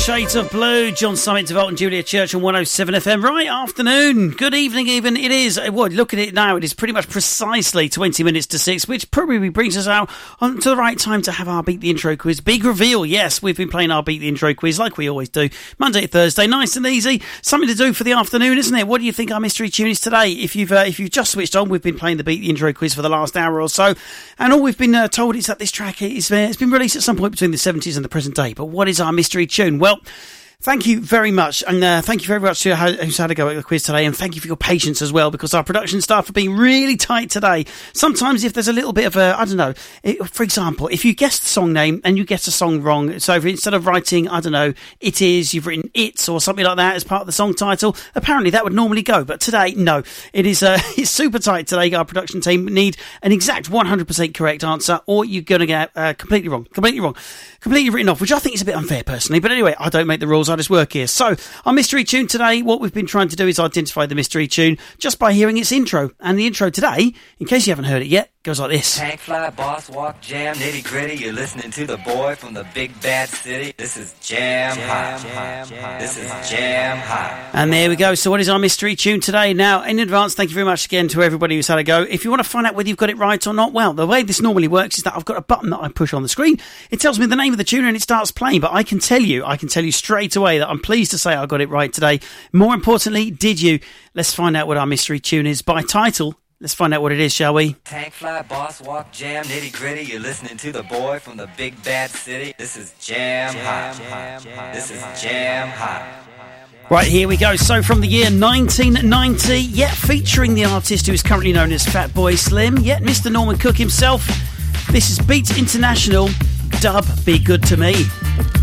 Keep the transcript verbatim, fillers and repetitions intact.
Shades of Blue, John Summit, DeVault and Julia Church on one oh seven F M. Right, afternoon, good evening even. It is, well, look at it now, it is pretty much precisely twenty minutes to six, which probably brings us out on to the right time to have our Beat the Intro quiz. Big reveal, yes, we've been playing our Beat the Intro quiz like we always do, Monday to Thursday, nice and easy, something to do for the afternoon, isn't it? What do you think our mystery tune is today? If you've uh, if you've just switched on, we've been playing the Beat the Intro quiz for the last hour or so, and all we've been uh, told is that this track is, uh, it's been released at some point between the seventies and the present day. But what is our mystery tune? Well, thank you very much, and uh, thank you very much to who's had a go at the quiz today, and thank you for your patience as well, because our production staff have been really tight today. Sometimes if there's a little bit of a, I don't know, it, for example, if you guess the song name and you get a song wrong, so if instead of writing, I don't know, it is, you've written it's or something like that as part of the song title, apparently that would normally go, but today, no. It is uh, it's super tight today. Our production team need an exact one hundred percent correct answer, or you're going to get uh, completely wrong, completely wrong, completely written off, which I think is a bit unfair personally, but anyway, I don't make the rules, I just work here. So, our mystery tune today, what we've been trying to do is identify the mystery tune just by hearing its intro. And the intro today, in case you haven't heard it yet, goes like this. Tank fly, boss walk, jam, nitty gritty. You're listening to the boy from the big bad city. This is Jam, jam Hot. Jam, jam, this is Jam Hot. And there we go. So what is our mystery tune today? Now, in advance, thank you very much again to everybody who's had a go. If you want to find out whether you've got it right or not, well, the way this normally works is that I've got a button that I push on the screen. It tells me the name of the tune and it starts playing. But I can tell you, I can tell you straight away that I'm pleased to say I got it right today. More importantly, did you? Let's find out what our mystery tune is by title. Let's find out what it is, shall we? Tank fly, boss walk, jam, nitty gritty. You're listening to the boy from the big bad city. This is Jam, jam Hot. Jam, jam, this is Jam Hot. Right, here we go. So from the year nineteen ninety, yet featuring the artist who is currently known as Fatboy Slim, yet Mister Norman Cook himself. This is Beat International, Dub Be Good To Me.